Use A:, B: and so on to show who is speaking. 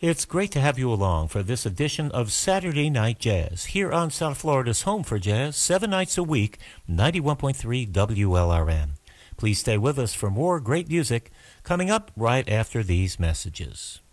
A: It's great to have you along for this edition of Saturday Night Jazz here on South Florida's Home for Jazz, 7 nights a week, 91.3 WLRN. Please stay with us for more great music coming up right after these messages.